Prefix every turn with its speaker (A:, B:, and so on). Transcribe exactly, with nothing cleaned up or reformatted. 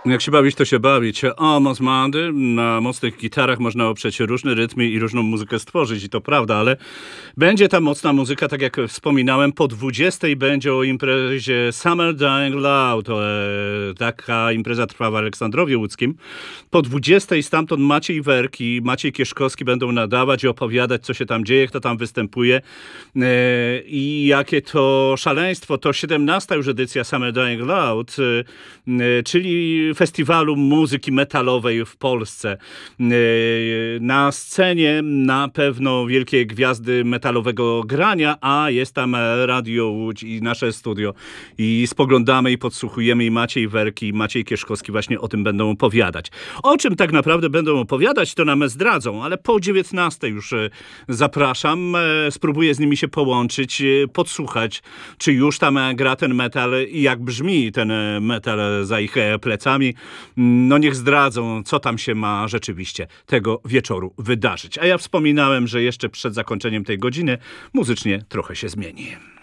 A: Jak się bawić, to się bawić. O, Mosmandy, na mocnych gitarach można oprzeć różne rytmy i różną muzykę stworzyć i to prawda, ale będzie ta mocna muzyka, tak jak wspominałem, po dwudziestej będzie o imprezie Summer Dying Loud. E, taka impreza trwa w Aleksandrowie Łódzkim. Po dwudziestej stamtąd Maciej Werki, Maciej Kieszkowski będą nadawać i opowiadać, co się tam dzieje, kto tam występuje e, i jakie to szaleństwo. To siedemnasta już edycja Summer Dying Loud, e, czyli festiwalu muzyki metalowej w Polsce. Na scenie na pewno wielkie gwiazdy metalowego grania, a jest tam Radio Łódź i nasze studio. I spoglądamy i podsłuchujemy i Maciej Werki, i Maciej Kieszkowski właśnie o tym będą opowiadać. O czym tak naprawdę będą opowiadać, to nam zdradzą, ale po dziewiętnastej już zapraszam. Spróbuję z nimi się połączyć, podsłuchać, czy już tam gra ten metal i jak brzmi ten metal za ich plecami. No niech zdradzą, co tam się ma rzeczywiście tego wieczoru wydarzyć. A ja wspominałem, że jeszcze przed zakończeniem tej godziny muzycznie trochę się zmieni.